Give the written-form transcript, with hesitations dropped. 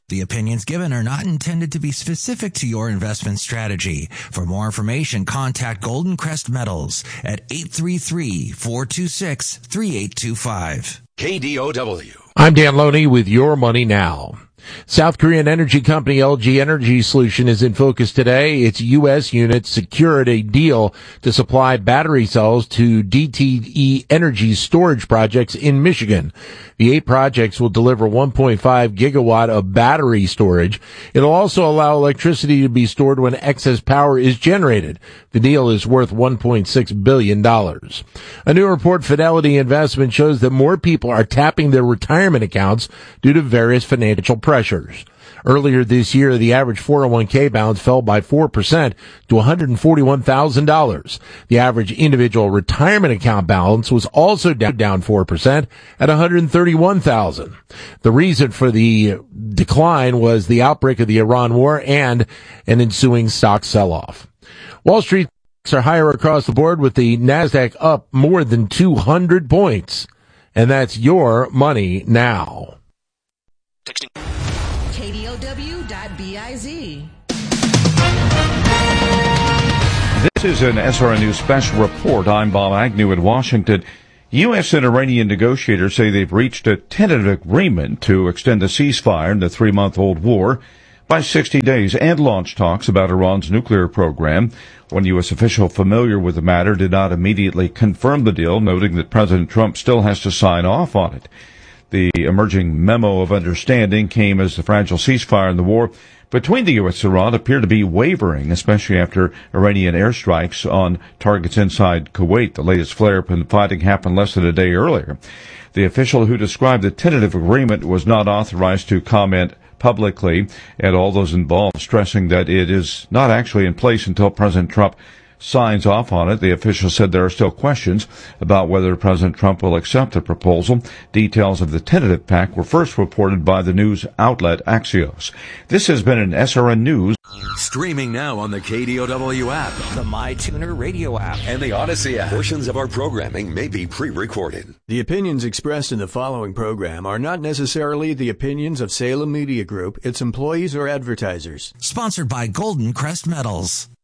The opinions given are not intended to be specific to your investment strategy. For more information, contact Golden Crest Metals at 833-426-3825. KDOW. I'm Dan Loney with Your Money Now. South Korean energy company LG Energy Solution is in focus today. Its U.S. unit secured a deal to supply battery cells to DTE Energy storage projects in Michigan. The 8 projects will deliver 1.5 gigawatt of battery storage. It'll also allow electricity to be stored when excess power is generated. The deal is worth $1.6 billion. A new report, Fidelity Investment, shows that more people are tapping their retirement accounts due to various financial pressures. Earlier this year, the average 401k balance fell by 4% to $141,000. The average individual retirement account balance was also down 4% at $131,000. The reason for the decline was the outbreak of the Iran war and an ensuing stock sell-off. Wall Street are higher across the board, with the Nasdaq up more than 200 points. And that's Your Money Now. KDOW.biz. This is an SRN News special report. I'm Bob Agnew in Washington. U.S. and Iranian negotiators say they've reached a tentative agreement to extend the ceasefire in the 3-month-old war by 60 days and launch talks about Iran's nuclear program. One U.S. official familiar with the matter did not immediately confirm the deal, noting that President Trump still has to sign off on it. The emerging memo of understanding came as the fragile ceasefire in the war between the U.S. and Iran appeared to be wavering, especially after Iranian airstrikes on targets inside Kuwait. The latest flare-up in fighting happened less than a day earlier. The official who described the tentative agreement was not authorized to comment publicly, and all those involved stressing that it is not actually in place until President Trump signs off on it. The official said there are still questions about whether President Trump will accept the proposal. Details of the tentative pact were first reported by the news outlet Axios. This has been an SRN News. Streaming now on the KDOW app, The MyTuner radio app, and the Odyssey app. Portions of our programming may be pre-recorded. The opinions expressed in the following program are not necessarily the opinions of Salem Media Group, its employees, or advertisers. Sponsored by Golden Crest Metals.